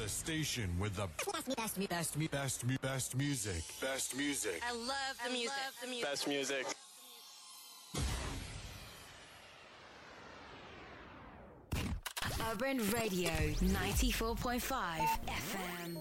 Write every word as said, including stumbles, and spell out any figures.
The station with the best, me, best, me, best, me, best, me, best music. Best music. I love the I music. love the music. Best music. Urban Radio ninety-four point five F M.